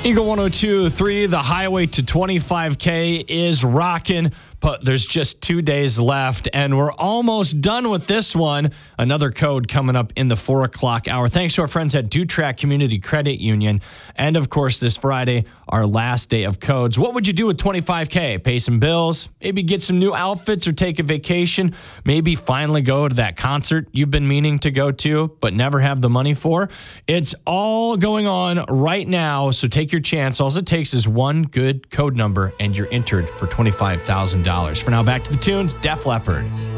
Eagle 102.3, the highway to 25K is rocking, but there's just 2 days left, and we're almost done with this one. Another code coming up in the 4 o'clock hour. Thanks to our friends at Dutrack Community Credit Union. And, of course, this Friday, our last day of codes. What would you do with 25K? Pay some bills, maybe get some new outfits or take a vacation, maybe finally go to that concert you've been meaning to go to but never have the money for. It's all going on right now, so take your chance. All it takes is one good code number, and you're entered for $25,000. For now, back to the tunes, Def Leppard.